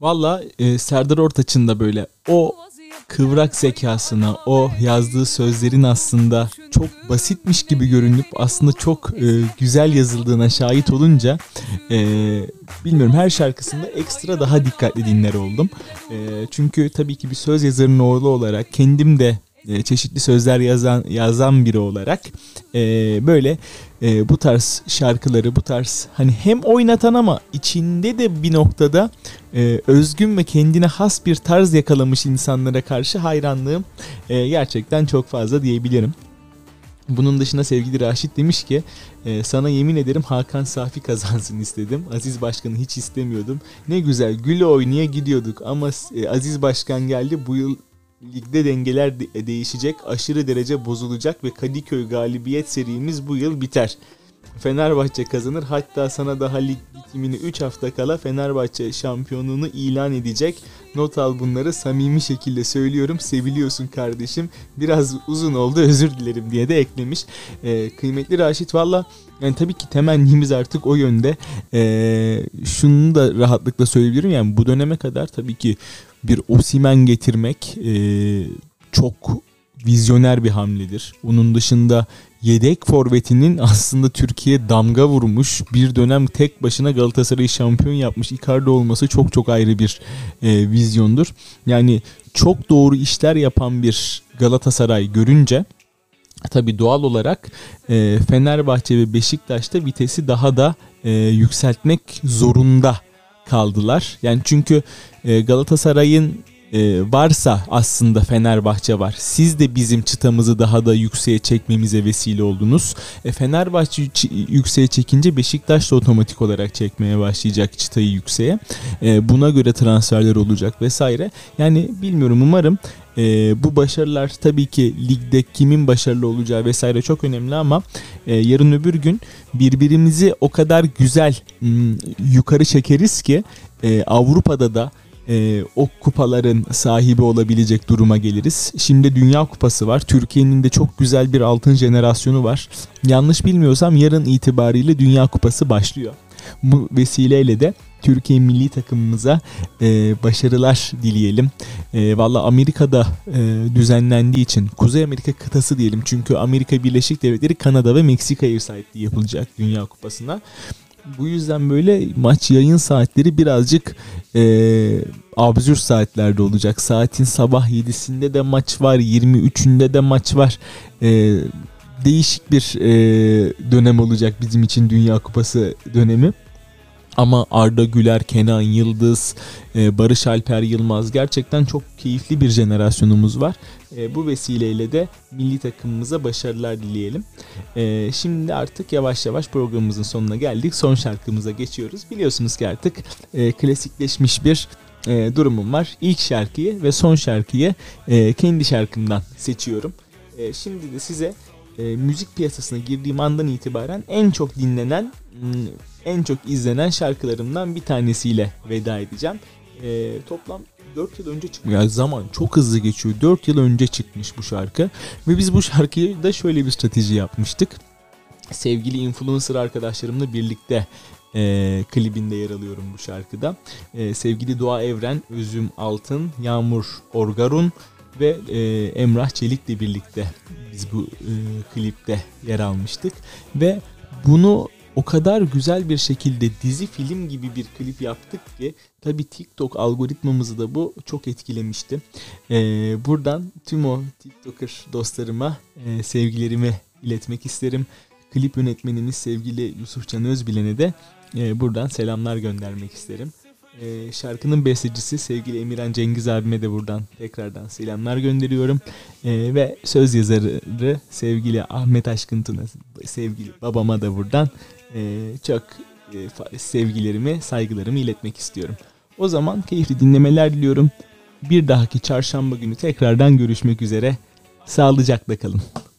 Valla Serdar Ortaç'ın da böyle o kıvrak zekasına, o yazdığı sözlerin aslında çok basitmiş gibi görünüp aslında çok güzel yazıldığına şahit olunca bilmiyorum, her şarkısında ekstra daha dikkatli dinler oldum. Çünkü tabii ki bir söz yazarının oğlu olarak, kendim de çeşitli sözler yazan biri olarak böyle bu tarz şarkıları, bu tarz hani hem oynatan ama içinde de bir noktada özgün ve kendine has bir tarz yakalamış insanlara karşı hayranlığım gerçekten çok fazla diyebilirim. Bunun dışında sevgili Raşit demiş ki sana yemin ederim Hakan Safi kazansın istedim. Aziz Başkan'ı hiç istemiyordum. Ne güzel güle oynaya gidiyorduk ama Aziz Başkan geldi, bu yıl ligde dengeler değişecek, aşırı derece bozulacak ve Kadıköy galibiyet serimiz bu yıl biter. Fenerbahçe kazanır, hatta sana daha lig bitimine 3 hafta kala Fenerbahçe şampiyonluğunu ilan edecek. Not al bunları, samimi şekilde söylüyorum, seviliyorsun kardeşim. Biraz uzun oldu, özür dilerim diye de eklemiş. Kıymetli Raşit, valla yani tabii ki temennimiz artık o yönde. Şunu da rahatlıkla söyleyebilirim, yani bu döneme kadar tabii ki bir Osimhen getirmek çok vizyoner bir hamledir. Onun dışında yedek forvetinin aslında Türkiye damga vurmuş, bir dönem tek başına Galatasaray'ı şampiyon yapmış Icardi olması çok çok ayrı bir vizyondur. Yani çok doğru işler yapan bir Galatasaray görünce tabii doğal olarak Fenerbahçe ve Beşiktaş'ta vitesi daha da yükseltmek zorunda kaldılar. Yani çünkü Galatasaray'ın varsa aslında Fenerbahçe var. Siz de bizim çıtamızı daha da yükseğe çekmemize vesile oldunuz. Fenerbahçe yükseğe çekince Beşiktaş da otomatik olarak çekmeye başlayacak çıtayı yükseğe. Buna göre transferler olacak vesaire. Yani bilmiyorum, umarım bu başarılar, tabii ki ligde kimin başarılı olacağı vesaire çok önemli ama yarın öbür gün birbirimizi o kadar güzel yukarı çekeriz ki Avrupa'da da o kupaların sahibi olabilecek duruma geliriz. Şimdi Dünya Kupası var. Türkiye'nin de çok güzel bir altın jenerasyonu var. Yanlış bilmiyorsam yarın itibariyle Dünya Kupası başlıyor. Bu vesileyle de Türkiye milli takımımıza başarılar dileyelim. Valla Amerika'da düzenlendiği için, Kuzey Amerika kıtası diyelim. Çünkü Amerika Birleşik Devletleri, Kanada ve Meksika ev sahipliği yapılacak Dünya Kupası'na. Bu yüzden böyle maç yayın saatleri birazcık absürt saatlerde olacak. Saatin sabah 7'sinde de maç var, 23'ünde de maç var. Değişik bir dönem olacak bizim için Dünya Kupası dönemi. Ama Arda Güler, Kenan Yıldız, Barış Alper Yılmaz, gerçekten çok keyifli bir jenerasyonumuz var. Bu vesileyle de milli takımımıza başarılar dileyelim. Şimdi artık yavaş yavaş programımızın sonuna geldik. Son şarkımıza geçiyoruz. Biliyorsunuz ki artık klasikleşmiş bir durumum var. İlk şarkıyı ve son şarkıyı kendi şarkımdan seçiyorum. Şimdi de size müzik piyasasına girdiğim andan itibaren en çok dinlenen, en çok izlenen şarkılarımdan bir tanesiyle veda edeceğim. Toplam 4 yıl önce çıkmış. Yani zaman çok hızlı geçiyor. 4 yıl önce çıkmış bu şarkı. Ve biz bu şarkıyı da şöyle bir strateji yapmıştık. Sevgili influencer arkadaşlarımla birlikte klibinde yer alıyorum bu şarkıda. Sevgili Doğa Evren, Özüm Altın, Yağmur Orgarun ve Emrah Çelik'le birlikte biz bu klipte yer almıştık. Ve bunu o kadar güzel bir şekilde dizi film gibi bir klip yaptık ki tabii TikTok algoritmamızı da bu çok etkilemişti. Buradan tüm o TikToker dostlarıma sevgilerimi iletmek isterim. Klip yönetmenimiz sevgili Yusufcan Özbilen'e de buradan selamlar göndermek isterim. Şarkının bestecisi sevgili Emirhan Cengiz abime de buradan tekrardan selamlar gönderiyorum. Ve söz yazarı sevgili Ahmet Aşkıntun'a, sevgili babama da buradan çok sevgilerimi, saygılarımı iletmek istiyorum. O zaman keyifli dinlemeler diliyorum. Bir dahaki çarşamba günü tekrardan görüşmek üzere. Sağlıcakla kalın.